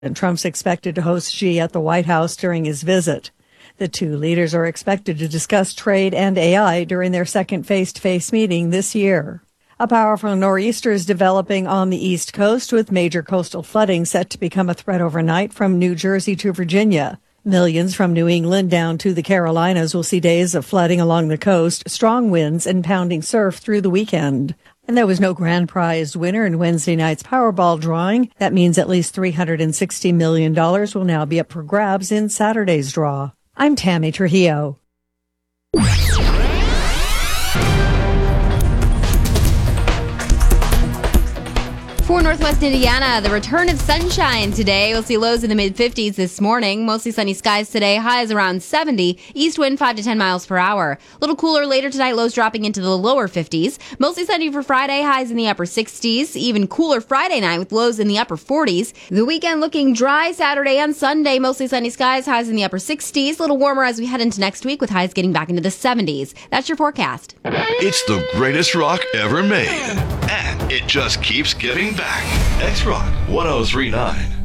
And Trump's expected to host Xi at the White House during his visit. The two leaders are expected to discuss trade and AI during their second face-to-face meeting this year. A powerful nor'easter is developing on the East Coast, with major coastal flooding set to become a threat overnight from New Jersey to Virginia. Millions from New England down to the Carolinas will see days of flooding along the coast, strong winds, and pounding surf through the weekend. And there was no grand prize winner in Wednesday night's Powerball drawing. That means at least $360 million will now be up for grabs in Saturday's draw. I'm Tammy Trujillo. For Northwest Indiana, the return of sunshine today. We'll see lows in the mid-50s this morning. Mostly sunny skies today. Highs around 70. East wind 5 to 10 miles per hour. A little cooler later tonight. Lows dropping into the lower 50s. Mostly sunny for Friday. Highs in the upper 60s. Even cooler Friday night with lows in the upper 40s. The weekend looking dry Saturday and Sunday. Mostly sunny skies. Highs in the upper 60s. A little warmer as we head into next week with highs getting back into the 70s. That's your forecast. It's the greatest rock ever made. And it just keeps giving back. X-Rock 1039.